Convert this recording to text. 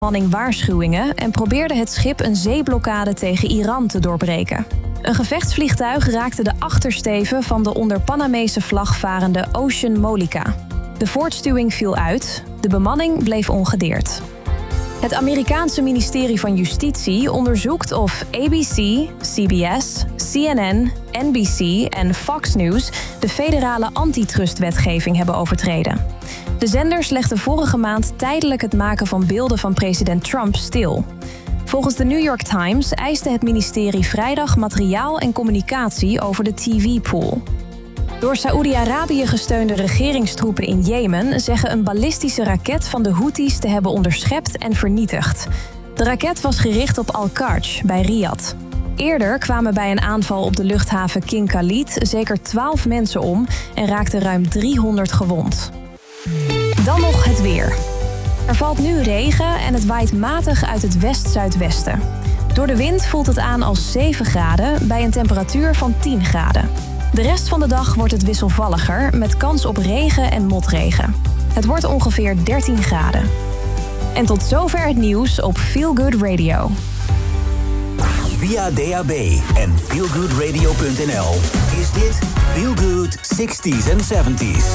bemanning waarschuwingen en probeerde het schip een zeeblokkade tegen Iran te doorbreken. Een gevechtsvliegtuig raakte de achtersteven van de onder Panamese vlag varende Ocean Molica. De voortstuwing viel uit, de bemanning bleef ongedeerd. Het Amerikaanse ministerie van Justitie onderzoekt of ABC, CBS, CNN, NBC en Fox News de federale antitrustwetgeving hebben overtreden. De zenders legden vorige maand tijdelijk het maken van beelden van president Trump stil. Volgens de New York Times eiste het ministerie vrijdag materiaal en communicatie over de TV-pool. Door Saoedi-Arabië gesteunde regeringstroepen in Jemen zeggen een ballistische raket van de Houthis te hebben onderschept en vernietigd. De raket was gericht op Al-Qarj bij Riyadh. Eerder kwamen bij een aanval op de luchthaven King Khalid zeker 12 mensen om en raakten ruim 300 gewond. Dan nog het weer. Er valt nu regen en het waait matig uit het west-zuidwesten. Door de wind voelt het aan als 7 graden bij een temperatuur van 10 graden. De rest van de dag wordt het wisselvalliger met kans op regen en motregen. Het wordt ongeveer 13 graden. En tot zover het nieuws op Feel Good Radio. Via DAB en feelgoodradio.nl is dit Feel Good 60s en 70s.